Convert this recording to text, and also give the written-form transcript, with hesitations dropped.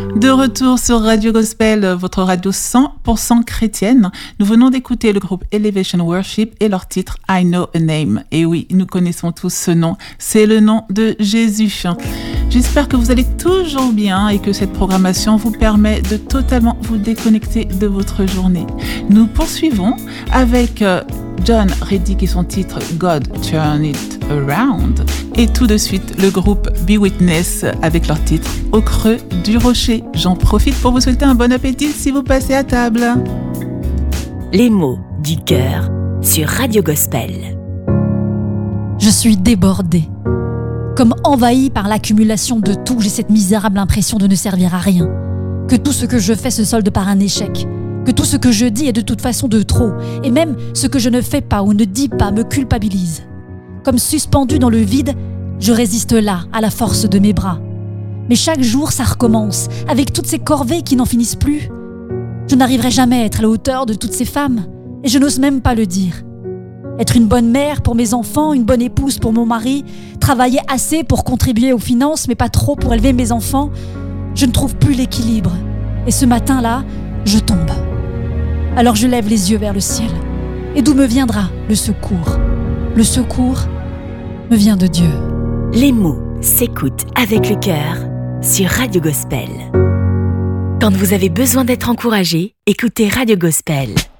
De retour sur Radio Gospel, votre radio 100% chrétienne. Nous venons d'écouter le groupe Elevation Worship et leur titre I Know a Name. Et oui, nous connaissons tous ce nom. C'est le nom de Jésus. J'espère que vous allez toujours bien et que cette programmation vous permet de totalement vous déconnecter de votre journée. Nous poursuivons avec John Reddick et son titre God Turn It Around. Et tout de suite, le groupe Be Witness avec leur titre Au creux du rocher. J'en profite pour vous souhaiter un bon appétit si vous passez à table. Les mots du cœur sur Radio Gospel. Je suis débordée. Comme envahie par l'accumulation de tout, j'ai cette misérable impression de ne servir à rien. Que tout ce que je fais se solde par un échec. Que tout ce que je dis est de toute façon de trop. Et même ce que je ne fais pas ou ne dis pas me culpabilise. Comme suspendue dans le vide, je résiste là, à la force de mes bras. Mais chaque jour, ça recommence, avec toutes ces corvées qui n'en finissent plus. Je n'arriverai jamais à être à la hauteur de toutes ces femmes, et je n'ose même pas le dire. Être une bonne mère pour mes enfants, une bonne épouse pour mon mari, travailler assez pour contribuer aux finances, mais pas trop pour élever mes enfants, je ne trouve plus l'équilibre. Et ce matin-là, je tombe. Alors je lève les yeux vers le ciel. Et d'où me viendra le secours ? Le secours me vient de Dieu. Les mots s'écoutent avec le cœur sur Radio Gospel. Quand vous avez besoin d'être encouragé, écoutez Radio Gospel.